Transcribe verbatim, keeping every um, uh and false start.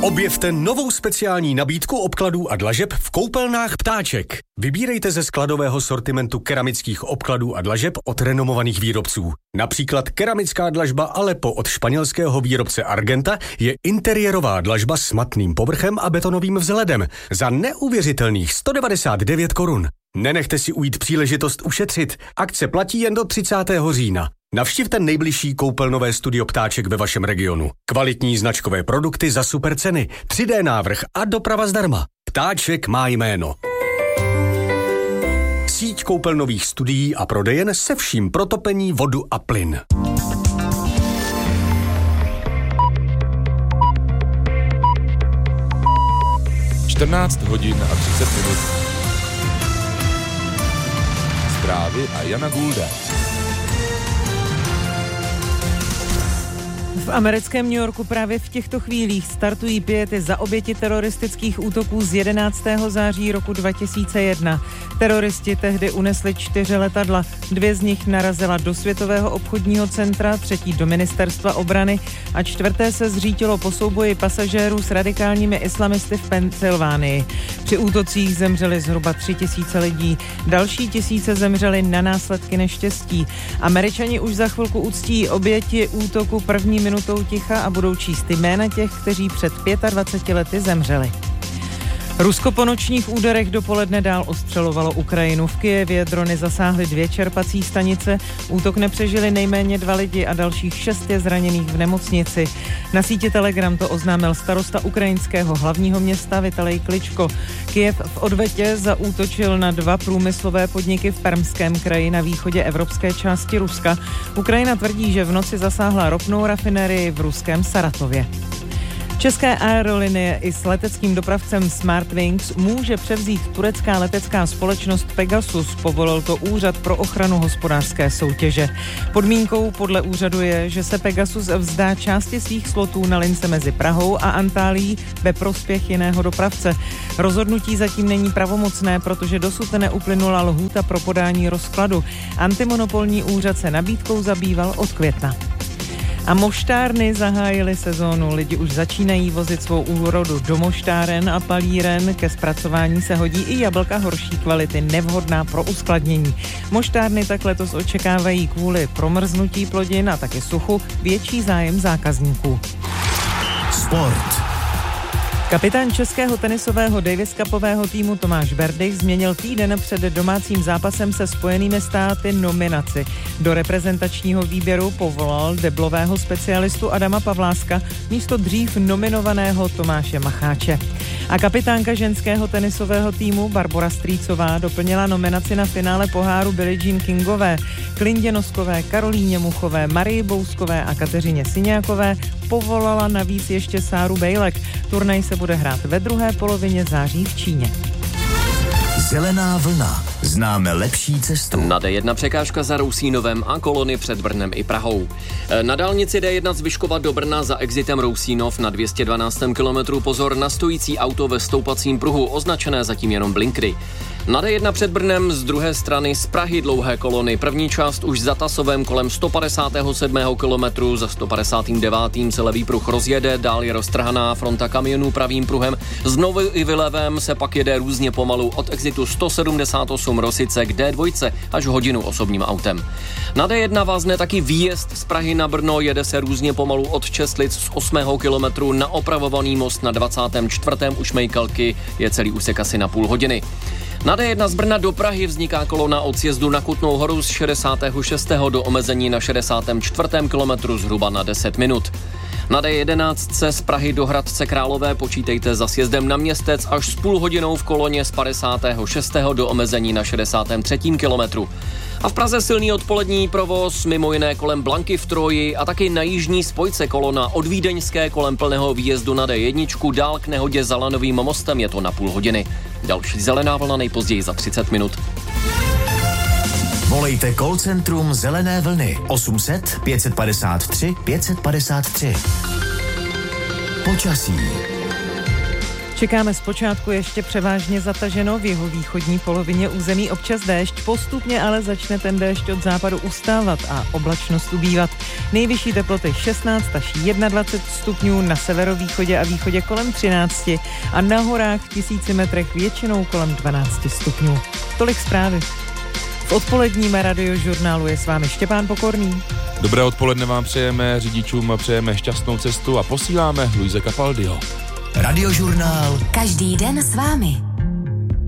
Objevte novou speciální nabídku obkladů a dlažeb v koupelnách Ptáček. Vybírejte ze skladového sortimentu keramických obkladů a dlažeb od renomovaných výrobců. Například keramická dlažba Aleppo od španělského výrobce Argenta je interiérová dlažba s matným povrchem a betonovým vzhledem za neuvěřitelných sto devadesát devět korun. Nenechte si ujít příležitost ušetřit. Akce platí jen do třicátého října. Navštivte nejbližší koupelnové studio Ptáček ve vašem regionu. Kvalitní značkové produkty za super ceny, tři dé návrh a doprava zdarma. Ptáček má jméno. Síť koupelnových studií a prodejen se vším pro topení, vodu a plyn. čtrnáct hodin a třicet minut. Zprávy a Jana Gulda. V americkém New Yorku právě v těchto chvílích startují piety za oběti teroristických útoků z jedenáctého září roku dva tisíce jedna. Teroristi tehdy unesli čtyři letadla. Dvě z nich narazila do Světového obchodního centra, třetí do Ministerstva obrany a čtvrté se zřítilo po souboji pasažérů s radikálními islamisty v Pensylvánii. Při útocích zemřeli zhruba tři tisíce lidí. Další tisíce zemřeli na následky neštěstí. Američani už za chvilku uctí oběti útoku první minutou ticha a budou číst jména těch, kteří před dvaceti pěti lety zemřeli. Rusko po nočních úderech dopoledne dál ostřelovalo Ukrajinu. V Kyjevě drony zasáhly dvě čerpací stanice, útok nepřežili nejméně dva lidi a dalších šest je zraněných v nemocnici. Na síti Telegram to oznámil starosta ukrajinského hlavního města Vitalij Kličko. Kyjev v odvetě zaútočil na dva průmyslové podniky v Permském kraji na východě evropské části Ruska. Ukrajina tvrdí, že v noci zasáhla ropnou rafinérii v ruském Saratově. České aerolinie i s leteckým dopravcem Smartwings může převzít turecká letecká společnost Pegasus, povolil to Úřad pro ochranu hospodářské soutěže. Podmínkou podle úřadu je, že se Pegasus vzdá části svých slotů na lince mezi Prahou a Antálií ve prospěch jiného dopravce. Rozhodnutí zatím není pravomocné, protože dosud neuplynula lhůta pro podání rozkladu. Antimonopolní úřad se nabídkou zabýval od května. A moštárny zahájily sezónu. Lidi už začínají vozit svou úrodu do moštáren a palíren. Ke zpracování se hodí i jablka horší kvality, nevhodná pro uskladnění. Moštárny tak letos očekávají kvůli promrznutí plodin a taky suchu větší zájem zákazníků. Sport. Kapitán českého tenisového Davis Cupového týmu Tomáš Berdych změnil týden před domácím zápasem se Spojenými státy nominaci. Do reprezentačního výběru povolal deblového specialistu Adama Pavláska místo dřív nominovaného Tomáše Macháče. A kapitánka ženského tenisového týmu Barbora Strýcová doplnila nominaci na finále poháru Billie Jean Kingové. Klindě Noskové, Karolíně Muchové, Marii Bouskové a Kateřině Syňákové povolala navíc ještě Sáru Bejlek. Turnaj se bude hrát ve druhé polovině září v Číně. Zelená vlna. Známe lepší cestu. Na dé jedna překážka za Rousínovem a kolony před Brnem i Prahou. Na dálnici dé jedna z Vyškova do Brna za exitem Rousínov na dvě stě dvanáctém kilometru pozor na stojící auto ve stoupacím pruhu, označené zatím jenom blinkry. Na dé jedna před Brnem z druhé strany z Prahy dlouhé kolony. První část už za Tasovem kolem sto padesátého sedmého kilometru, za sto padesátým devátým se levý pruh rozjede, dál je roztrhaná fronta kamionů pravým pruhem. Znovu i vylevem se pak jede různě pomalu od exitu sto sedmdesát osm Rosice k dé dva až hodinu osobním autem. Na dé jedna vázne taky výjezd z Prahy na Brno, jede se různě pomalu od Čestlic z osmého kilometru na opravovaný most na dvacátém čtvrtém u Šmejkalky, je celý úsek asi na půl hodiny. Na dé jedna z Brna do Prahy vzniká kolona od sjezdu na Kutnou Horu z šedesátého šestého do omezení na šedesátém čtvrtém kilometru zhruba na deset minut. Na dé jedenáct z Prahy do Hradce Králové počítejte za sjezdem na Městec až s půl hodinou v koloně z padesátého šestého do omezení na šedesátém třetím kilometru. A v Praze silný odpolední provoz, mimo jiné kolem Blanky v Troji a taky na jižní spojce kolona od Vídeňské kolem plného výjezdu na dé jedna, dál k nehodě za Lanovým mostem je to na půl hodiny. Další zelená vlna nejpozději za třicet minut. Volejte call centrum Zelené vlny osm set pět padesát tři pět padesát tři. Počasí. Čekáme zpočátku ještě převážně zataženo, v jeho východní polovině území občas déšť, postupně ale začne ten déšť od západu ustávat a oblačnost ubývat. Nejvyšší teploty šestnáct až dvacet jedna stupňů, na severovýchodě a východě kolem třináct a na horách v tisíci metrech většinou kolem dvanáct stupňů. Tolik zprávy. V odpoledním radiožurnálu je s vámi Štěpán Pokorný. Dobré odpoledne vám přejeme, řidičům přejeme šťastnou cestu a posíláme Luise Capaldiho. Radiožurnál. Každý den s vámi.